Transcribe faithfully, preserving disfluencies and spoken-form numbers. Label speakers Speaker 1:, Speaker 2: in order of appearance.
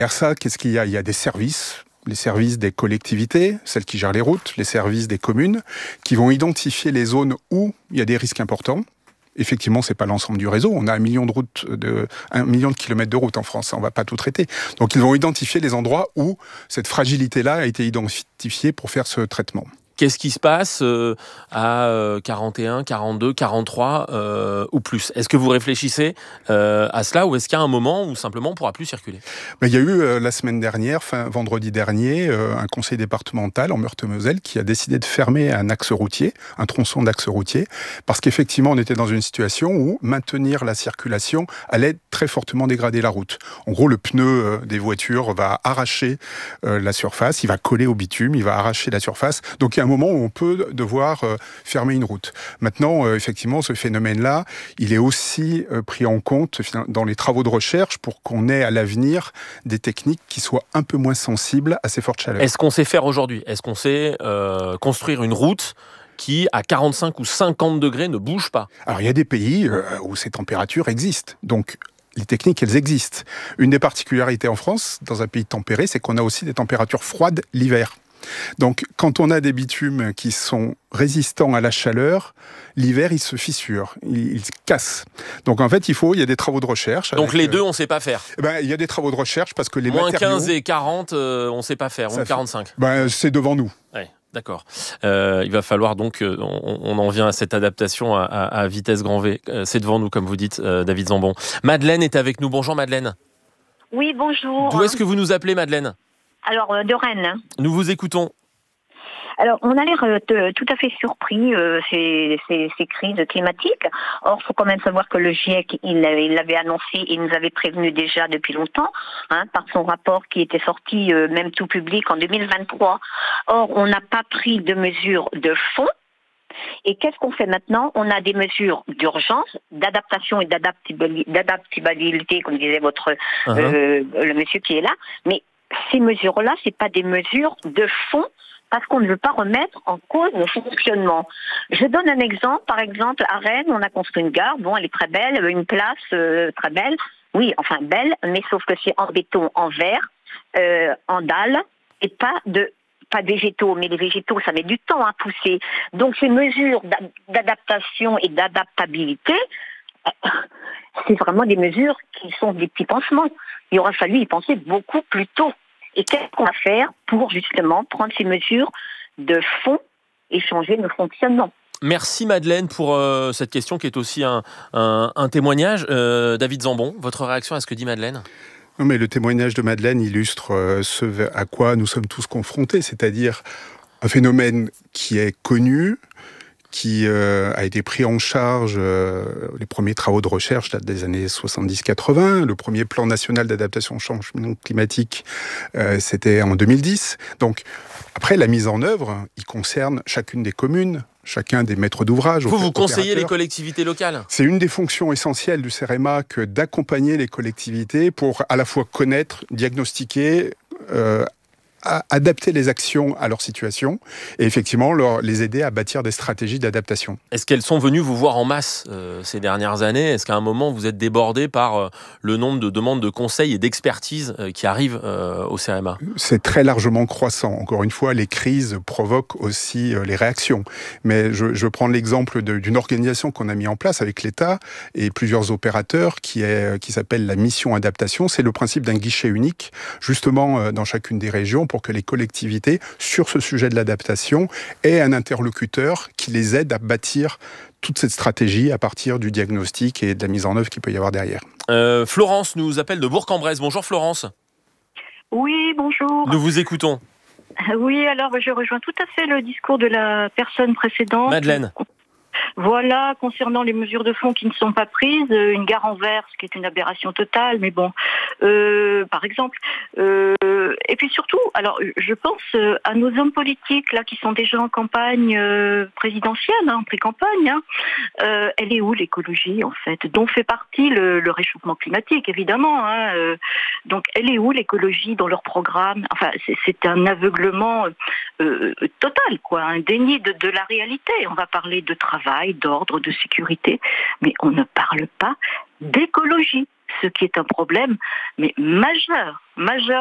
Speaker 1: Derrière ça, qu'est-ce qu'il y a ? Il y a des services, les services des collectivités, celles qui gèrent les routes, les services des communes, qui vont identifier les zones où il y a des risques importants. Effectivement, c'est pas l'ensemble du réseau. On a un million de routes, de, un million de kilomètres de routes en France. On va pas tout traiter. Donc, ils vont identifier les endroits où cette fragilité-là a été identifiée pour faire ce traitement.
Speaker 2: Qu'est-ce qui se passe euh, à euh, quarante et un, quarante-deux, quarante-trois euh, ou plus ? Est-ce que vous réfléchissez euh, à cela ou est-ce qu'il y a un moment où simplement on ne pourra plus circuler ?
Speaker 1: Ben, il y a eu euh, la semaine dernière, fin vendredi dernier, euh, un conseil départemental en Meurthe-et-Moselle qui a décidé de fermer un axe routier, un tronçon d'axe routier, parce qu'effectivement on était dans une situation où maintenir la circulation allait très fortement dégrader la route. En gros, le pneu euh, des voitures va arracher euh, la surface, il va coller au bitume, il va arracher la surface. Donc il y a un moment où on peut devoir euh, fermer une route. Maintenant, euh, effectivement, ce phénomène-là, il est aussi euh, pris en compte dans les travaux de recherche pour qu'on ait à l'avenir des techniques qui soient un peu moins sensibles à ces fortes chaleurs.
Speaker 2: Est-ce qu'on sait faire aujourd'hui ? Est-ce qu'on sait euh, construire une route qui, à quarante-cinq ou cinquante degrés, ne bouge pas ?
Speaker 1: Alors, il y a des pays euh, où ces températures existent. Donc, les techniques, elles existent. Une des particularités en France, dans un pays tempéré, c'est qu'on a aussi des températures froides l'hiver. Donc, quand on a des bitumes qui sont résistants à la chaleur, l'hiver, ils se fissurent, ils, ils se cassent. Donc, en fait, il faut, il y a des travaux de recherche.
Speaker 2: Donc,
Speaker 1: avec,
Speaker 2: les deux, on ne sait pas faire.
Speaker 1: Eh ben, il y a des travaux de recherche parce que les
Speaker 2: Moins
Speaker 1: matériaux...
Speaker 2: quinze et quarante, euh, on ne sait pas faire, ou quarante-cinq.
Speaker 1: Fait, ben, c'est devant nous.
Speaker 2: Ouais. D'accord. Euh, il va falloir donc, euh, on, on en vient à cette adaptation à, à, à vitesse grand V. Euh, c'est devant nous, comme vous dites, euh, David Zambon. Madeleine est avec nous. Bonjour Madeleine.
Speaker 3: Oui, bonjour.
Speaker 2: D'où est-ce que vous nous appelez, Madeleine ?
Speaker 3: Alors, euh, de Rennes.
Speaker 2: Nous vous écoutons.
Speaker 3: Alors, on a l'air euh, tout à fait surpris euh, ces, ces, ces crises climatiques. Or, il faut quand même savoir que le GIEC, il, il l'avait annoncé et nous avait prévenu déjà depuis longtemps, hein, par son rapport qui était sorti euh, même tout public en deux mille vingt-trois. Or, on n'a pas pris de mesures de fond. Et qu'est-ce qu'on fait maintenant ? On a des mesures d'urgence, d'adaptation et d'adaptabilité, comme disait votre uh-huh. euh, le monsieur qui est là. Mais ces mesures-là, c'est pas des mesures de fond, parce qu'on ne veut pas remettre en cause le fonctionnement. Je donne un exemple. Par exemple, à Rennes, on a construit une gare. Bon, elle est très belle, une place euh, très belle. Oui, enfin belle, mais sauf que c'est en béton, en verre, euh, en dalle, et pas de pas de végétaux. Mais les végétaux, ça met du temps à pousser. Donc, ces mesures d'adaptation et d'adaptabilité, c'est vraiment des mesures qui sont des petits pansements. Il aurait fallu y penser beaucoup plus tôt. Et qu'est-ce qu'on va faire pour justement prendre ces mesures de fond et changer nos fonctionnements ?
Speaker 2: Merci Madeleine pour euh, cette question qui est aussi un, un, un témoignage. Euh, David Zambon, votre réaction à ce que dit Madeleine ?
Speaker 1: Non, mais le témoignage de Madeleine illustre euh, ce à quoi nous sommes tous confrontés, c'est-à-dire un phénomène qui est connu, qui euh, a été pris en charge, euh, les premiers travaux de recherche datent des années soixante-dix quatre-vingts, le premier plan national d'adaptation au changement climatique, euh, c'était en deux mille dix. Donc, après, la mise en œuvre, il concerne chacune des communes, chacun des maîtres d'ouvrage.
Speaker 2: Vous, vous conseillez les collectivités locales ?
Speaker 1: C'est une des fonctions essentielles du CEREMA que d'accompagner les collectivités pour à la fois connaître, diagnostiquer, euh, à adapter les actions à leur situation et effectivement leur, les aider à bâtir des stratégies d'adaptation.
Speaker 2: Est-ce qu'elles sont venues vous voir en masse euh, ces dernières années ? Est-ce qu'à un moment vous êtes débordé par euh, le nombre de demandes de conseils et d'expertise euh, qui arrivent euh, au CEREMA ?
Speaker 1: C'est très largement croissant. Encore une fois, les crises provoquent aussi euh, les réactions. Mais je, je prends l'exemple de, d'une organisation qu'on a mis en place avec l'État et plusieurs opérateurs qui, est, qui s'appelle la mission adaptation. C'est le principe d'un guichet unique, justement euh, dans chacune des régions, pour que les collectivités, sur ce sujet de l'adaptation, aient un interlocuteur qui les aide à bâtir toute cette stratégie à partir du diagnostic et de la mise en œuvre qu'il peut y avoir derrière.
Speaker 2: Euh, Florence nous appelle de Bourg-en-Bresse. Bonjour Florence.
Speaker 4: Oui, bonjour.
Speaker 2: Nous vous écoutons.
Speaker 4: Oui, alors je rejoins tout à fait le discours de la personne précédente.
Speaker 2: Madeleine.
Speaker 4: Voilà, concernant les mesures de fond qui ne sont pas prises, une gare en verre, ce qui est une aberration totale, mais bon, euh, par exemple. Euh, et puis surtout, alors je pense à nos hommes politiques là qui sont déjà en campagne euh, présidentielle, hein, en pré-campagne. Hein. Euh, elle est où l'écologie en fait ? Dont fait partie le, le réchauffement climatique, évidemment. Hein, euh, donc elle est où l'écologie dans leur programme ? Enfin, c'est, c'est un aveuglement euh, total, quoi, un déni de, de la réalité. On va parler de travail. travail, d'ordre, de sécurité, mais on ne parle pas d'écologie, ce qui est un problème mais majeur, majeur.